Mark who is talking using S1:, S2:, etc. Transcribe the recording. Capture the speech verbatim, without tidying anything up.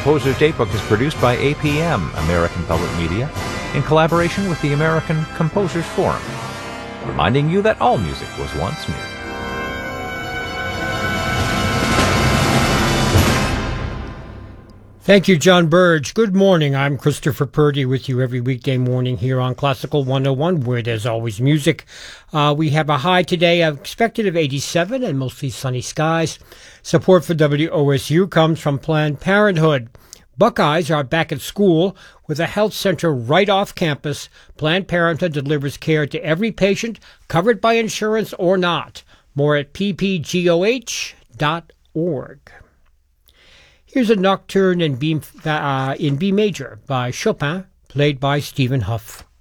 S1: Composer's Datebook is produced by A P M, American Public Media, in collaboration with the American Composers Forum, reminding you that all music was once new.
S2: Thank you, John Burge. Good morning. I'm Christopher Purdy with you every weekday morning here on Classical one oh one, where there's always music. Uh, we have a high today of expected of eighty-seven and mostly sunny skies. Support for W O S U comes from Planned Parenthood. Buckeyes are back at school with a health center right off campus. Planned Parenthood delivers care to every patient, covered by insurance or not. More at p p goh dot org. Here's a nocturne in B, uh, in B major by Chopin, played by Stephen Huff.